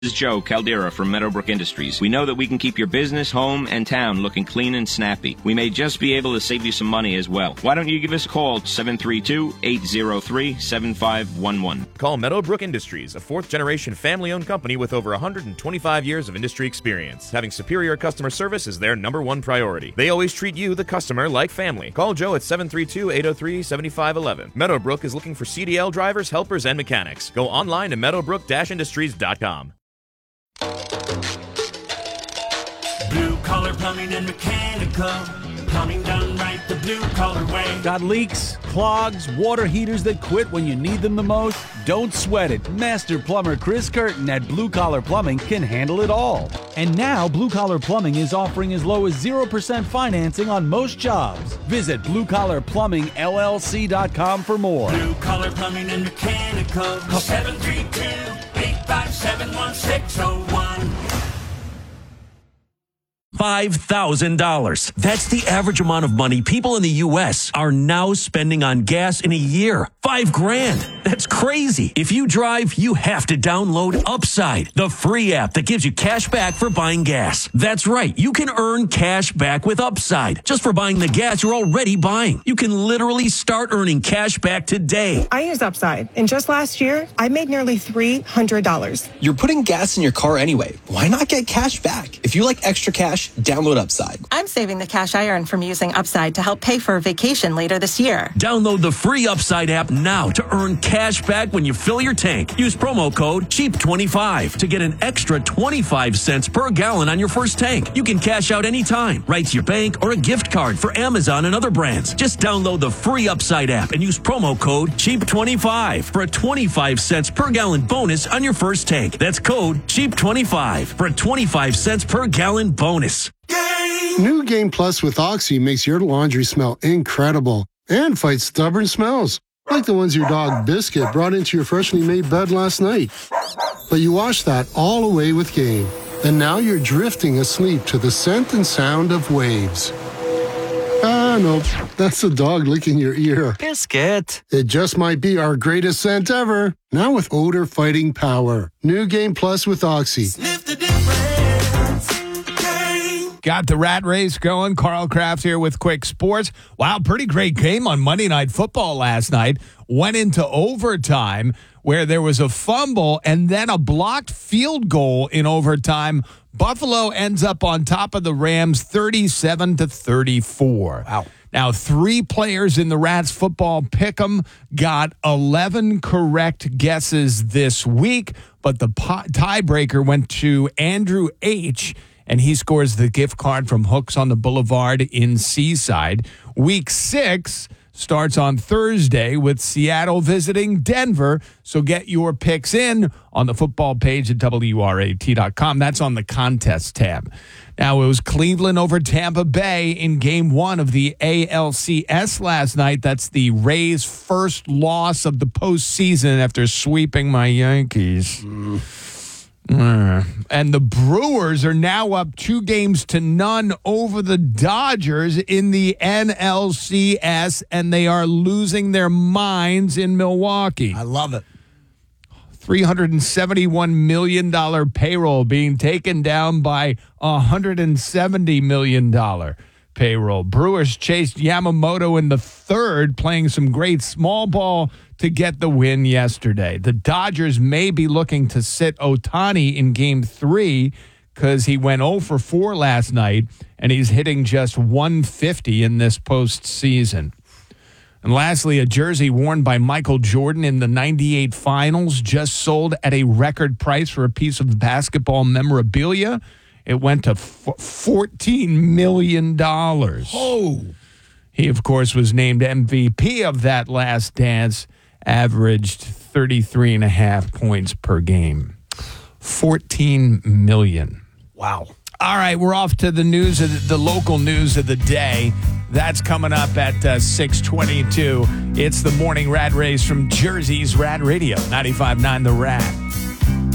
This is Joe Caldera from Meadowbrook Industries. We know that we can keep your business, home, and town looking clean and snappy. We may just be able to save you some money as well. Why don't you give us a call, 732-803-7511. Call Meadowbrook Industries, a fourth-generation family-owned company with over 125 years of industry experience. Having superior customer service is their number one priority. They always treat you, the customer, like family. Call Joe at 732-803-7511. Meadowbrook is looking for CDL drivers, helpers, and mechanics. Go online to meadowbrook-industries.com. Blue Collar Plumbing and Mechanical. Plumbing done right the blue collar way. Got leaks, clogs, water heaters that quit when you need them the most? Don't sweat it. Master plumber Chris Curtin at Blue Collar Plumbing can handle it all. And now Blue Collar Plumbing is offering as low as 0% financing on most jobs. Visit BlueCollarPlumbingLLC.com for more. Blue Collar Plumbing and Mechanical. Call 732-857-1601. $5,000. That's the average amount of money people in the U.S. are now spending on gas in a year. $5,000. That's crazy. If you drive, you have to download Upside, the free app that gives you cash back for buying gas. That's right. You can earn cash back with Upside just for buying the gas you're already buying. You can literally start earning cash back today. I use Upside, and just last year, I made nearly $300. You're putting gas in your car anyway. Why not get cash back? If you like extra cash, download Upside. I'm saving the cash I earn from using Upside to help pay for a vacation later this year. Download the free Upside app now to earn cash back when you fill your tank. Use promo code CHEAP25 to get an extra 25 cents per gallon on your first tank. You can cash out anytime, right to your bank or a gift card for Amazon and other brands. Just download the free Upside app and use promo code CHEAP25 for a 25 cents per gallon bonus on your first tank. That's code CHEAP25 for a 25 cents per gallon bonus. New Game Plus with Oxy makes your laundry smell incredible and fights stubborn smells, like the ones your dog Biscuit brought into your freshly made bed last night. But you washed that all away with Game, and now you're drifting asleep to the scent and sound of waves. Ah, nope, that's the dog licking your ear. Biscuit. It just might be our greatest scent ever, now with odor-fighting power. New Game Plus with Oxy. Sniff the difference. Got the rat race going. Carl Kraft here with Quick Sports. Wow, pretty great game on Monday Night Football last night. Went into overtime where there was a fumble and then a blocked field goal in overtime. Buffalo ends up on top of the Rams 37-34. Wow. Now, 3 players in the Rats football pick'em got 11 correct guesses this week, but the tiebreaker went to Andrew H., and he scores the gift card from Hooks on the Boulevard in Seaside. Week 6 starts on Thursday with Seattle visiting Denver. So get your picks in on the football page at WRAT.com. That's on the contest tab. Now, it was Cleveland over Tampa Bay in Game 1 of the ALCS last night. That's the Rays' first loss of the postseason after sweeping my Yankees. And the Brewers are now up 2-0 over the Dodgers in the NLCS, and they are losing their minds in Milwaukee. I love it. $371 million payroll being taken down by $170 million payroll. Brewers chased Yamamoto in the third, playing some great small ball to get the win yesterday. The Dodgers may be looking to sit Ohtani in Game 3 because he went 0 for 4 last night, and he's hitting just 150 in this postseason. And lastly, a jersey worn by Michael Jordan in the 98 finals just sold at a record price for a piece of basketball memorabilia. It went to $14 million. Oh. He, of course, was named MVP of that last dance, averaged 33.5 points per game. $14 million. Wow. All right, we're off to the news of the local news of the day. That's coming up at 6:22. It's the Morning Rat Race from Jersey's Rat Radio, 95.9 The Rat.